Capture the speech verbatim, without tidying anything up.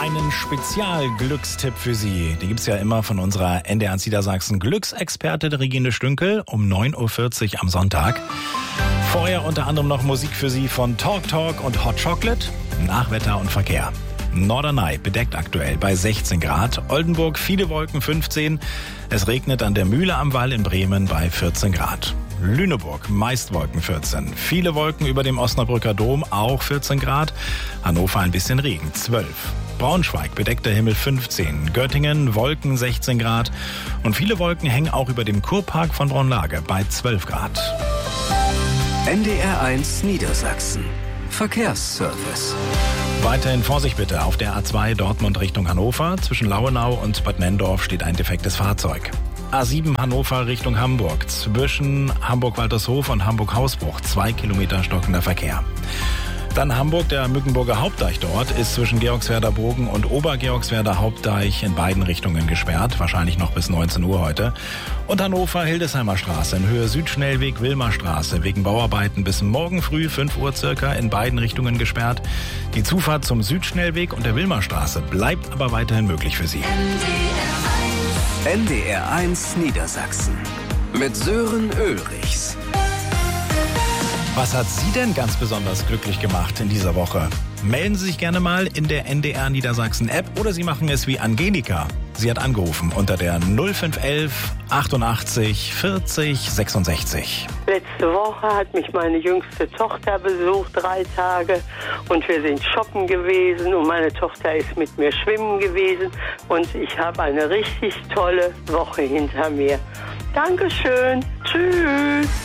einen Spezialglückstipp für Sie. Die gibt's ja immer von unserer N D R eins Niedersachsen Glücksexpertin Regine Stünkel um neun Uhr vierzig am Sonntag. Vorher unter anderem noch Musik für Sie von Talk Talk und Hot Chocolate, Nachwetter und Verkehr. Norderney bedeckt aktuell bei sechzehn Grad, Oldenburg viele Wolken fünfzehn, es regnet an der Mühle am Wall in Bremen bei vierzehn Grad. Lüneburg meist Wolken vierzehn, viele Wolken über dem Osnabrücker Dom auch vierzehn Grad, Hannover ein bisschen Regen zwölf. Braunschweig bedeckter Himmel fünfzehn, Göttingen Wolken sechzehn Grad und viele Wolken hängen auch über dem Kurpark von Braunlage bei zwölf Grad. N D R eins Niedersachsen Verkehrsservice. Weiterhin Vorsicht bitte auf der A zwei Dortmund Richtung Hannover. Zwischen Lauenau und Bad Nenndorf steht ein defektes Fahrzeug. A sieben Hannover Richtung Hamburg. Zwischen Hamburg-Waltershof und Hamburg-Hausbruch zwei Kilometer stockender Verkehr. Dann Hamburg, der Mückenburger Hauptdeich dort ist zwischen Georgswerder Bogen und Obergeorgswerder Hauptdeich in beiden Richtungen gesperrt, wahrscheinlich noch bis neunzehn Uhr heute. Und Hannover Hildesheimer Straße in Höhe Südschnellweg Wilmerstraße wegen Bauarbeiten bis morgen früh fünf Uhr circa in beiden Richtungen gesperrt. Die Zufahrt zum Südschnellweg und der Wilmerstraße bleibt aber weiterhin möglich für Sie. N D R eins Niedersachsen mit Sören Ulrichs. Was hat Sie denn ganz besonders glücklich gemacht in dieser Woche? Melden Sie sich gerne mal in der N D R Niedersachsen App oder Sie machen es wie Angelika. Sie hat angerufen unter der null fünf elf achtundachtzig vierzig sechsundsechzig. Letzte Woche hat mich meine jüngste Tochter besucht, drei Tage. Und wir sind shoppen gewesen und meine Tochter ist mit mir schwimmen gewesen. Und ich habe eine richtig tolle Woche hinter mir. Dankeschön. Tschüss.